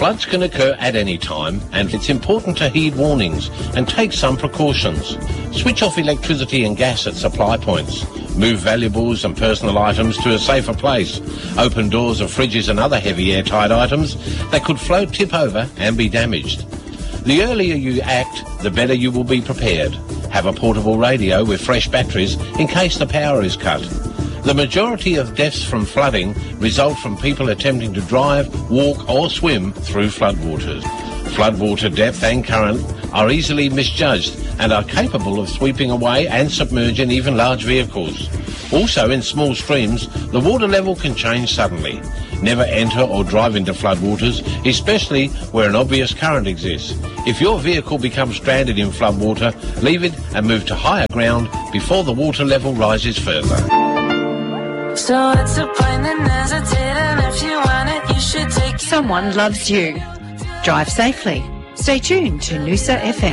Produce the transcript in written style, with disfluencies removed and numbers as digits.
Floods can occur at any time, and it's important to heed warnings and take some precautions. Switch off electricity and gas at supply points. Move valuables and personal items to a safer place. Open doors of fridges and other heavy airtight items that could float, tip over and be damaged. The earlier you act, the better you will be prepared. Have a portable radio with fresh batteries in case the power is cut. The majority of deaths from flooding result from people attempting to drive, walk or swim through floodwaters. Floodwater depth and current are easily misjudged and are capable of sweeping away and submerging even large vehicles. Also, in small streams, the water level can change suddenly. Never enter or drive into floodwaters, especially where an obvious current exists. If your vehicle becomes stranded in floodwater, leave it and move to higher ground before the water level rises further. So it's a point in hesitating. If you want it, you should take it. Someone loves you. Drive safely. Stay tuned to Noosa FM.